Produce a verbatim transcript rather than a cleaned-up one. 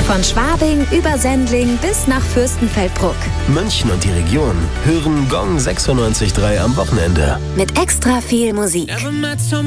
Von Schwabing über Sendling bis nach Fürstenfeldbruck. München und die Region hören Gong sechsundneunzig Komma drei am Wochenende. Mit extra viel Musik.